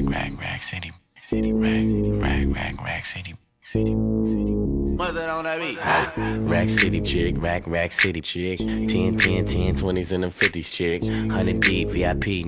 rack city, rack city, city. What's that on that beat? Rack City chick, rack city chick. 10, 20s and them 50s chick. 100 deep, VIP,